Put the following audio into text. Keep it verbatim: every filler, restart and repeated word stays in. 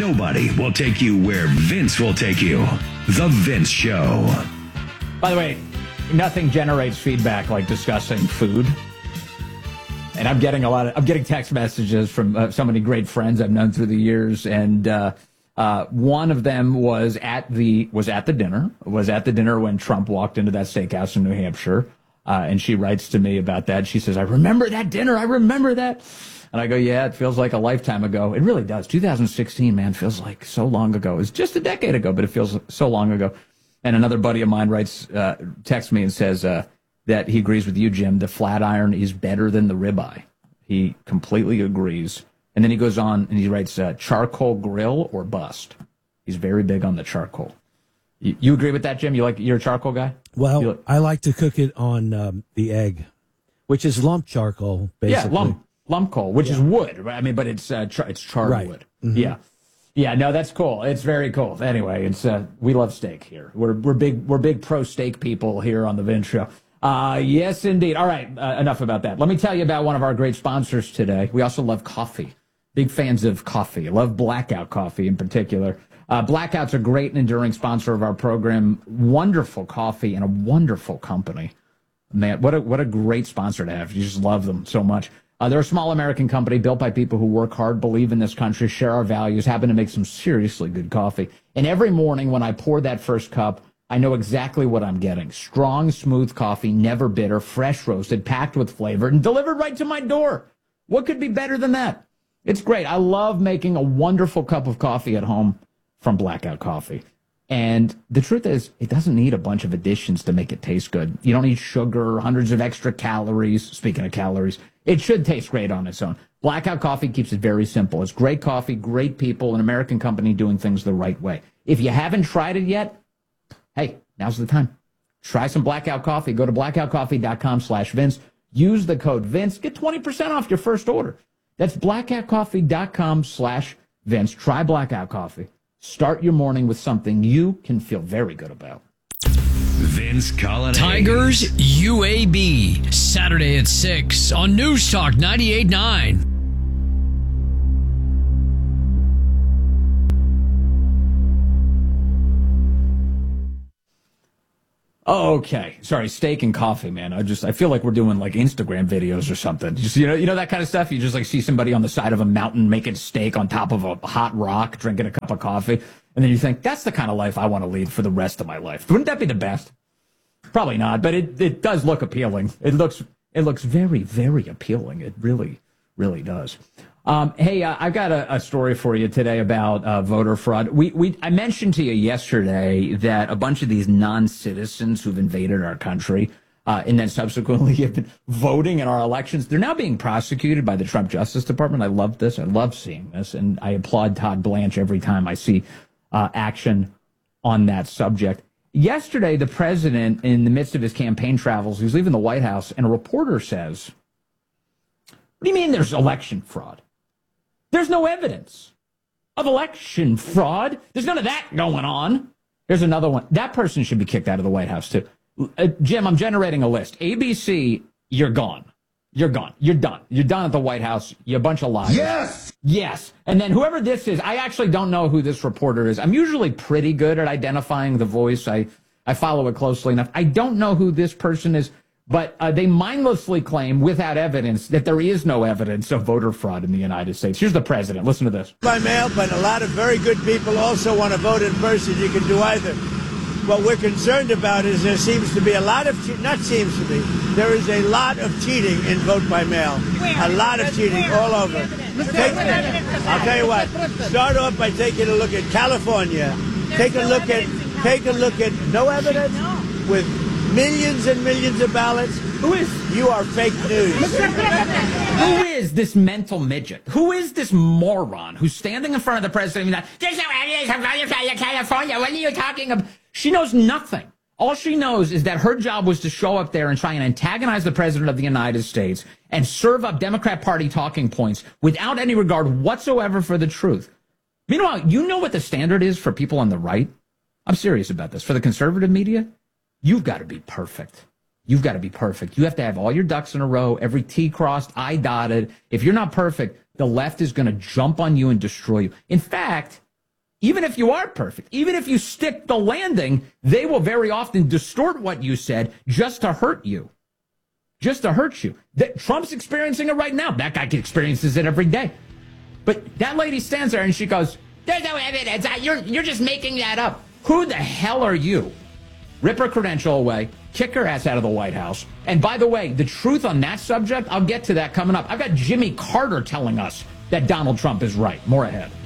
Nobody will take you where Vince will take you. The Vince Show. By the way, nothing generates feedback like discussing food. And I'm getting a lot of, I'm getting text messages from uh, so many great friends I've known through the years. And uh, uh, one of them was at the, was at the dinner, was at the dinner when Trump walked into that steakhouse in New Hampshire. Uh, and she writes to me about that. She says, I remember that dinner. I remember that. And I go, yeah, it feels like a lifetime ago. It really does. two thousand sixteen, man, feels like so long ago. It's just a decade ago, but it feels so long ago. And another buddy of mine writes, uh, texts me and says uh, that he agrees with you, Jim. The flat iron is better than the ribeye. He completely agrees. And then he goes on and he writes, uh, charcoal grill or bust. He's very big on the charcoal. You, you agree with that, Jim? You like, you're a charcoal guy? Well, like, I like to cook it on um, the egg, which is lump charcoal, basically. Yeah, lump. Lump coal, which yeah. is wood, right? I mean, but it's uh, char- it's charred right. wood. Mm-hmm. Yeah, yeah. No, that's cool. It's very cool. Anyway, it's uh, we love steak here. We're we're big we're big pro steak people here on the Vince Show. Uh, yes, indeed. All right, uh, enough about that. Let me tell you about one of our great sponsors today. We also love coffee. Big fans of coffee. Love Blackout Coffee in particular. Uh, Blackout's a great and enduring sponsor of our program. Wonderful coffee and a wonderful company. Man, what a what a great sponsor to have. You just love them so much. Uh, they're a small American company built by people who work hard, believe in this country, share our values, happen to make some seriously good coffee. And every morning when I pour that first cup, I know exactly what I'm getting. Strong, smooth coffee, never bitter, fresh roasted, packed with flavor, and delivered right to my door. What could be better than that? It's great. I love making a wonderful cup of coffee at home from Blackout Coffee. And the truth is, it doesn't need a bunch of additions to make it taste good. You don't need sugar, hundreds of extra calories. Speaking of calories, it should taste great on its own. Blackout Coffee keeps it very simple. It's great coffee, great people, an American company doing things the right way. If you haven't tried it yet, hey, now's the time. Try some Blackout Coffee. Go to blackoutcoffee.com slash Vince. Use the code Vince. Get twenty percent off your first order. That's blackoutcoffee.com slash Vince. Try Blackout Coffee. Start your morning with something you can feel very good about. Vince Colonnese. Tigers U A B, Saturday at six on News Talk ninety-eight point nine. Okay, sorry, steak and coffee, man. I just I feel like we're doing like Instagram videos or something. Just you know, you know that kind of stuff. You just like see somebody on the side of a mountain making steak on top of a hot rock, drinking a cup of coffee, and then you think that's the kind of life I want to lead for the rest of my life. Wouldn't that be the best? Probably not, but it it does look appealing. It looks it looks very very appealing. It really really does. Um, hey, uh, I've got a, a story for you today about uh, voter fraud. We, we, I mentioned to you yesterday that a bunch of these non-citizens who've invaded our country uh, and then subsequently have been voting in our elections, they're now being prosecuted by the Trump Justice Department. I love this. I love seeing this, and I applaud Todd Blanche every time I see uh, action on that subject. Yesterday, the president, in the midst of his campaign travels, he was leaving the White House, and a reporter says, "What do you mean there's election fraud? There's no evidence of election fraud. There's none of that going on." Here's another one. That person should be kicked out of the White House, too. Uh, Jim, I'm generating a list. A B C, you're gone. You're gone. You're done. You're done at the White House. You're a bunch of liars. Yes! Yes. And then whoever this is, I actually don't know who this reporter is. I'm usually pretty good at identifying the voice. I, I follow it closely enough. I don't know who this person is. But uh, they mindlessly claim, without evidence, that there is no evidence of voter fraud in the United States. Here's the president. Listen to this. By mail, but a lot of very good people also want to vote in person. You can do either. What we're concerned about is there seems to be a lot of, che- not seems to be, there is a lot of cheating in vote by mail. Where? A lot of cheating Where? all over. Take, I'll tell you what, start off by taking a look at California. There's take a no look at, take a look at, no evidence? No. With millions and millions of ballots. Who is? You are fake news. Who is this mental midget? Who is this moron who's standing in front of the president and there's no evidence of California. What are you talking about? She knows nothing. All she knows is that her job was to show up there and try and antagonize the president of the United States and serve up Democrat Party talking points without any regard whatsoever for the truth. Meanwhile, you know what the standard is for people on the right? I'm serious about this. For the conservative media, you've got to be perfect. You've got to be perfect. You have to have all your ducks in a row, every T crossed, I dotted. If you're not perfect, the left is going to jump on you and destroy you. In fact, even if you are perfect, even if you stick the landing, they will very often distort what you said just to hurt you. Just to hurt you. That Trump's experiencing it right now. That guy experiences it every day. But that lady stands there and she goes, there's no evidence. You're, you're just making that up. Who the hell are you? Rip her credential away, kick her ass out of the White House. And by the way, the truth on that subject, I'll get to that coming up. I've got Jimmy Carter telling us that Donald Trump is right. More ahead.